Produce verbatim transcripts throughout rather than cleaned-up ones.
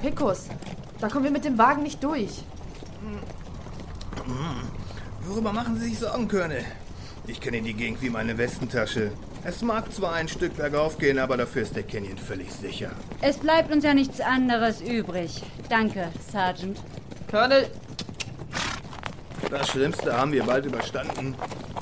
Picus. Da kommen wir mit dem Wagen nicht durch. Worüber machen Sie sich Sorgen, Colonel? Ich kenne die Gegend wie meine Westentasche. Es mag zwar ein Stück bergauf gehen, aber dafür ist der Canyon völlig sicher. Es bleibt uns ja nichts anderes übrig. Danke, Sergeant. Colonel... Das Schlimmste haben wir bald überstanden.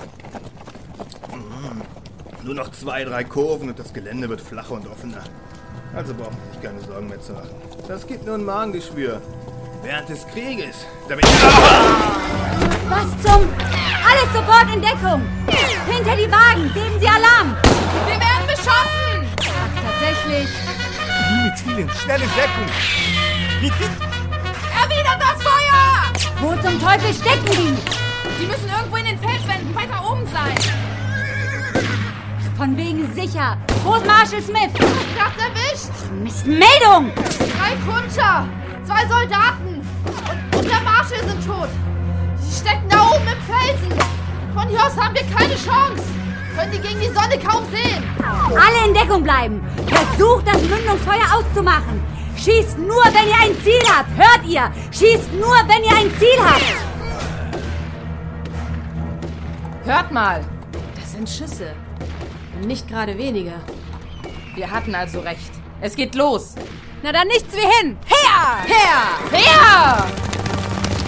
Nur noch zwei, drei Kurven und das Gelände wird flacher und offener. Also brauchen Sie sich keine Sorgen mehr zu machen. Das gibt nur ein Magengeschwür. Während des Krieges, damit... Was zum... Alles sofort in Deckung! Hinter die Wagen! Geben Sie Alarm! Wir werden beschossen! Ach, tatsächlich. Dimitri, schnelle Deckung! Erwidert das Feuer! Wo zum Teufel stecken die? Die müssen irgendwo in den Felswänden weiter oben sein. Von wegen sicher. Wo ist Marshal Smith? Platz erwischt! Mist, Meldung! Drei Kutscher! Zwei Soldaten! Und, und der Marshal sind tot! Sie stecken da oben im Felsen! Von hier aus haben wir keine Chance! Können die gegen die Sonne kaum sehen! Alle in Deckung bleiben! Versucht, das Mündungsfeuer auszumachen! Schießt nur, wenn ihr ein Ziel habt! Hört ihr? Schießt nur, wenn ihr ein Ziel habt! Hört mal! Das sind Schüsse. Nicht gerade wenige. Wir hatten also recht. Es geht los. Na dann nichts wie hin. Her! Her! Her!